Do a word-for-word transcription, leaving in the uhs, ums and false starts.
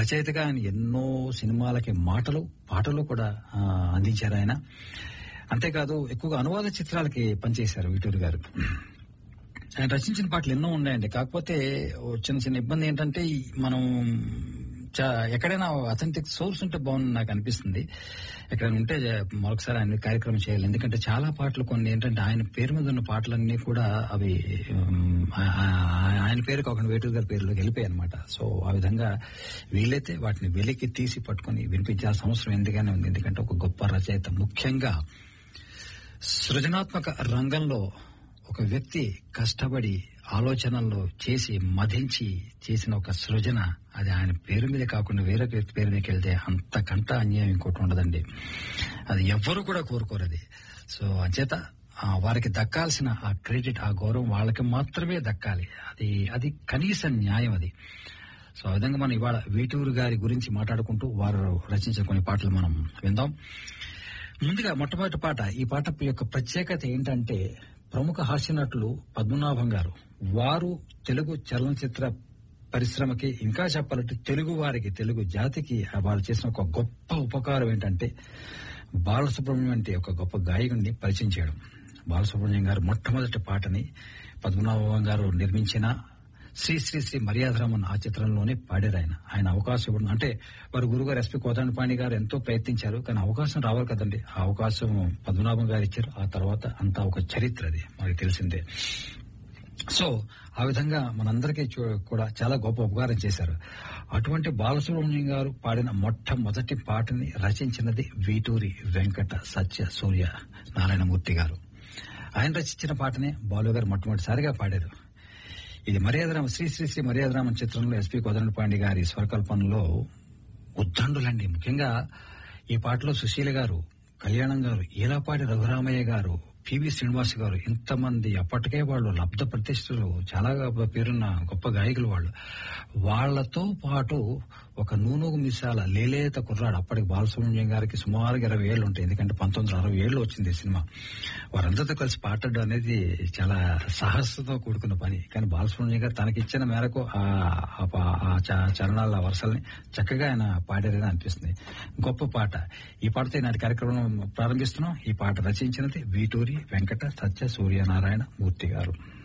రచయితగా ఆయన ఎన్నో సినిమాలకి మాటలు పాటలు కూడా ఆ, అందించారు ఆయన. అంతేకాదు ఎక్కువగా అనువాద చిత్రాలకి పనిచేశారు వీటూరి గారు. ఆయన రచించిన పాటలు ఎన్నో ఉన్నాయండి. కాకపోతే ఓ చిన్న చిన్న ఇబ్బంది ఏంటంటే ఈ మనం చా- ఎక్కడైనా అథెంటిక్ సోర్స్ ఉంటే బాగుంది నాకు అనిపిస్తుంది. ఎక్కడైనా ఉంటే మరొకసారి ఆయన కార్యక్రమం చేయాలి. ఎందుకంటే చాలా పాటలు కొన్ని ఏంటంటే ఆయన పేరు మీద ఉన్న పాటలన్నీ కూడా అవి ఉమ్, ఆ- ఆ- ఆయన పేరు కాకుండా వేటూరు గారి పేరులోకి వెళ్ళిపోయాయి అనమాట. సో ఆ విధంగా వీలైతే వాటిని వెలికి తీసి పట్టుకొని వినిపించాల్సిన అవసరం ఎందుకనే ఉంది. ఎందుకంటే ఒక గొప్ప రచయిత, ముఖ్యంగా సృజనాత్మక రంగంలో ఒక వ్యక్తి కష్టపడి ఆలోచనల్లో చేసి మధించి చేసిన ఒక సృజన, అది ఆయన పేరు మీద కాకుండా వేరే వ్యక్తి పేరు మీదకి వెళ్తే అంతకంట అన్యాయం ఇంకోటి ఉండదండి. అది ఎవ్వరూ కూడా కోరుకోరు అది. సో అంచేత ఆ, వారికి దక్కాల్సిన ఆ క్రెడిట్, ఆ గౌరవం వాళ్ళకి మాత్రమే దక్కాలి. అది అది కనీస న్యాయం అది. సో ఆ విధంగా మనం ఇవాళ వేటూరు గారి గురించి మాట్లాడుకుంటూ వారు రచించిన కొన్ని పాటలు మనం విందాం. ముందుగా మొట్టమొదటి పాట, ఈ పాట యొక్క ప్రత్యేకత ఏంటంటే ప్రముఖ హాస్యనటులు పద్మనాభం గారు, వారు తెలుగు చలనచిత్ర పరిశ్రమకి, ఇంకా చెప్పాలంటే తెలుగు వారికి, తెలుగు జాతికి వాళ్ళు చేసిన ఒక గొప్ప ఉపకారం ఏంటంటే బాలసుబ్రహ్మణ్యం అంటే ఒక గొప్ప గాయకుడిని పరిచయం చేయడం. బాలసుబ్రహ్మణ్యం గారు మొట్టమొదటి పాటని పద్మనాభం గారు నిర్మించిన శ్రీ శ్రీ శ్రీ మర్యాదరామన్ ఆ చిత్రంలోనే పాడారు ఆయన. ఆయన అవకాశం ఇవ్వడం అంటే వారు గురుగారు ఎస్పి కోదండపాణి గారు ఎంతో ప్రయత్నించారు, కానీ అవకాశం రావాలి కదండి. ఆ అవకాశం పద్మనాభం గారు ఇచ్చారు. ఆ తర్వాత అంతా ఒక చరిత్ర, అది మనకి తెలిసిందే. సో ఆ విధంగా మనందరికీ చూ- కూడా చాలా గొప్ప ఉపకారం చేశారు. అటువంటి బాలసుబ్రహ్మణ్యం గారు పాడిన మొట్టమొదటి పాటని రచించినది వీటూరి వెంకట సత్య సూర్య నారాయణమూర్తి గారు. ఆయన రచించిన పాటనే బాలు గారు మొట్టమొదటిసారిగా పాడారు. ఇది మర్యాదరామ శ్రీ శ్రీ శ్రీ మర్యాదరామన్ చిత్రంలో ఎస్పి కోదండపాండి గారి స్వరకల్పనలో ఉద్దండులండి. ముఖ్యంగా ఈ పాటలో సుశీల గారు, కళ్యాణం గారు, ఈలాపాటి రఘురామయ్య గారు, పివి శ్రీనివాస్ గారు, ఇంతమంది అప్పటికే వాళ్ళు లబ్ధ ప్రతిష్ఠలు, చాలా పేరున్న గొప్ప గాయకులు వాళ్ళు. వాళ్లతో పాటు ఒక నూనూగు మిసాల లేలేత కుర్రాడు, అప్పటికి బాలసుబ్రహ్మణ్యం గారికి సుమారుగా ఇరవై ఏళ్ళు ఉంటాయి, ఎందుకంటే పంతొమ్మిది వందల అరవై ఏళ్ళు వచ్చింది ఈ సినిమా. వారందరితో కలిసి పాడడం అనేది చాలా సాహసంతో కూడుకున్న పని. కానీ బాలసుబ్రహ్మణ్యం గారు తనకిచ్చిన మేరకు ఆ ఆ పా- ఆ చ- చరణాల వరుసల్ని చక్కగా ఆయన పాడారని అనిపిస్తుంది. గొప్ప పాట. ఈ పాటతో నాటి కార్యక్రమం ప్రారంభిస్తున్నాం. ఈ పాట రచించినది వీటూరి వెంకట సత్య సూర్యనారాయణ మూర్తి గారు.